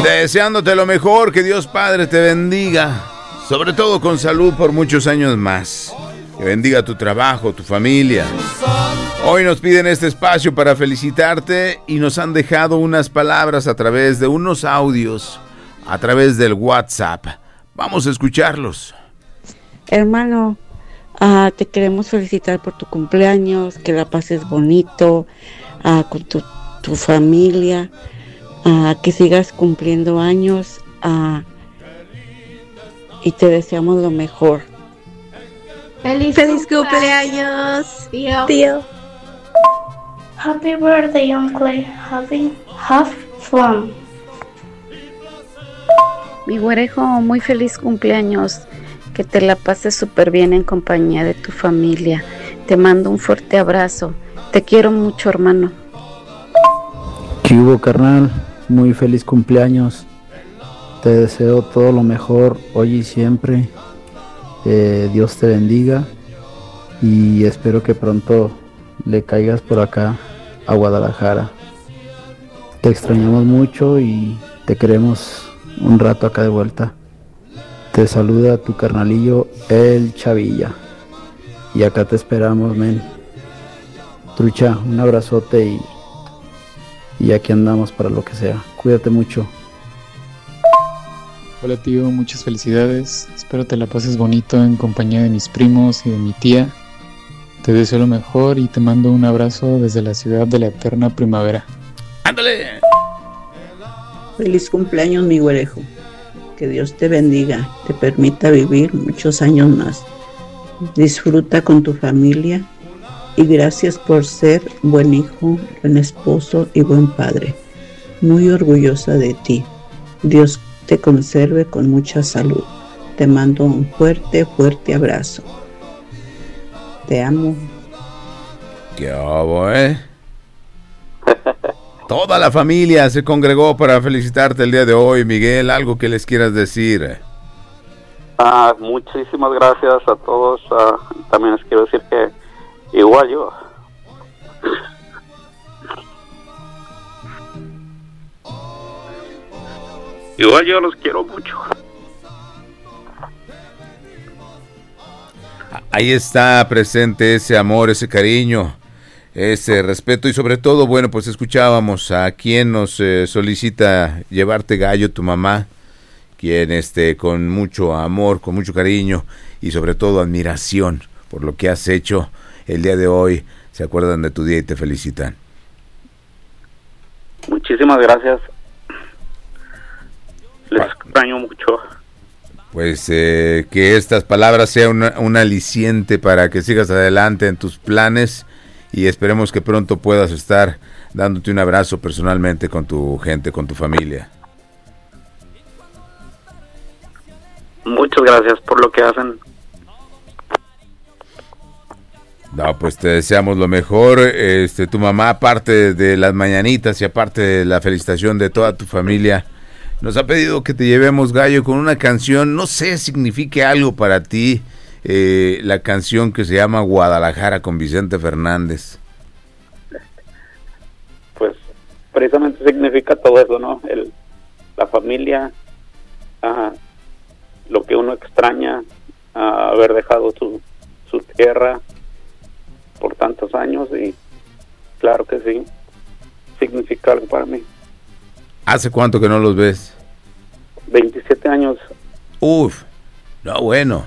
Deseándote lo mejor, que Dios Padre te bendiga, sobre todo con salud por muchos años más. Que bendiga tu trabajo, tu familia. Hoy nos piden este espacio para felicitarte y nos han dejado unas palabras a través de unos audios, a través del WhatsApp. Vamos a escucharlos. Hermano, te queremos felicitar por tu cumpleaños, que la pases bonito con tu familia, que sigas cumpliendo años y te deseamos lo mejor. ¡Feliz cumpleaños, tío! Happy birthday, Uncle. Have fun. Mi güerejo, muy feliz cumpleaños. Que te la pases súper bien en compañía de tu familia. Te mando un fuerte abrazo. Te quiero mucho, hermano. ¿Qué hubo, carnal? Muy feliz cumpleaños. Te deseo todo lo mejor hoy y siempre. Dios te bendiga. Y espero que pronto le caigas por acá a Guadalajara. Te extrañamos mucho y te queremos un rato acá de vuelta. Te saluda tu carnalillo, el Chavilla. Y acá te esperamos, men. Trucha, un abrazote y aquí andamos para lo que sea. Cuídate mucho. Hola tío, muchas felicidades. Espero te la pases bonito en compañía de mis primos y de mi tía. Te deseo lo mejor y te mando un abrazo desde la ciudad de la eterna primavera. ¡Ándale! Feliz cumpleaños, mi güerejo. Que Dios te bendiga, te permita vivir muchos años más. Disfruta con tu familia y gracias por ser buen hijo, buen esposo y buen padre. Muy orgullosa de ti. Dios te conserve con mucha salud. Te mando un fuerte, fuerte abrazo. Te amo. ¡Qué hago, Toda la familia se congregó para felicitarte el día de hoy, Miguel. ¿Algo que les quieras decir? Muchísimas gracias a todos. También les quiero decir que igual yo los quiero mucho. Ahí está presente ese amor, ese cariño, ese respeto y sobre todo, bueno, pues escuchábamos a quien nos solicita llevarte gallo, tu mamá, quien con mucho amor, con mucho cariño y sobre todo admiración por lo que has hecho el día de hoy, se acuerdan de tu día y te felicitan. Muchísimas gracias. Les extraño mucho. Pues que estas palabras sean un aliciente para que sigas adelante en tus planes y esperemos que pronto puedas estar dándote un abrazo personalmente con tu gente, con tu familia. Muchas gracias por lo que hacen. No, pues te deseamos lo mejor. Tu mamá, aparte de las mañanitas y aparte de la felicitación de toda tu familia, nos ha pedido que te llevemos gallo con una canción, no sé, signifique algo para ti, la canción que se llama Guadalajara con Vicente Fernández. Pues precisamente significa todo eso, ¿no? La familia, lo que uno extraña, haber dejado su tierra por tantos años y claro que sí, significa algo para mí. ¿Hace cuánto que no los ves? 27 años. Uf, no, bueno.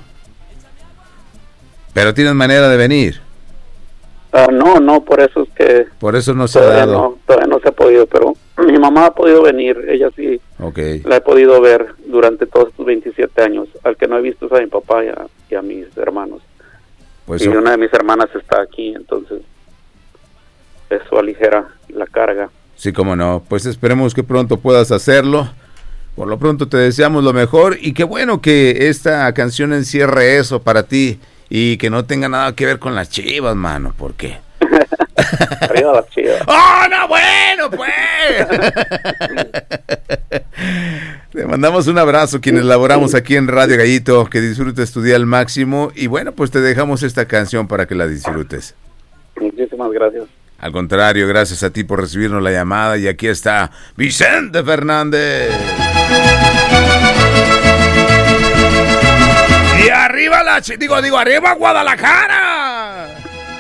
Pero tienes manera de venir. No, por eso es que... Por eso no se ha dado. Todavía no se ha podido, pero mi mamá ha podido venir, ella sí. Okay. La he podido ver durante todos estos 27 años. Al que no he visto es a mi papá y a mis hermanos. Pues y una de mis hermanas está aquí, entonces eso aligera la carga. Sí, cómo no. Pues esperemos que pronto puedas hacerlo. Por lo pronto te deseamos lo mejor y qué bueno que esta canción encierre eso para ti y que no tenga nada que ver con las Chivas, mano. ¿Por qué? Arriba las Chivas. ¡Oh, no, bueno, pues! Te mandamos un abrazo quienes laboramos aquí en Radio Gallito, que disfrutes tu día al máximo y bueno, pues te dejamos esta canción para que la disfrutes. Muchísimas gracias. Al contrario, gracias a ti por recibirnos la llamada y aquí está Vicente Fernández. Y arriba arriba Guadalajara.